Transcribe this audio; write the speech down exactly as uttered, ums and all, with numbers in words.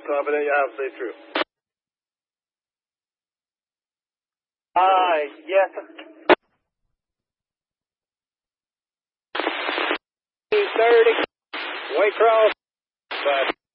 Confident you have safe through. Uh, yes. thirty. Waycross. Bye.